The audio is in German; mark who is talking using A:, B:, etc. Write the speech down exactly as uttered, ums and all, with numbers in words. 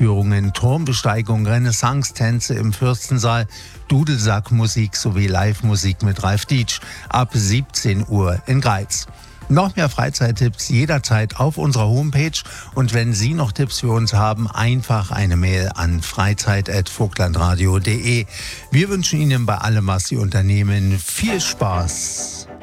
A: Tanzführungen, Turmbesteigung, Renaissance-Tänze im Fürstensaal, Dudelsackmusik sowie Live-Musik mit Ralf Dietsch ab siebzehn Uhr in Greiz. Noch mehr Freizeittipps jederzeit auf unserer Homepage. Und wenn Sie noch Tipps für uns haben, einfach eine Mail an freizeit at vogtlandradio punkt de. Wir wünschen Ihnen bei allem, was Sie unternehmen, viel Spaß.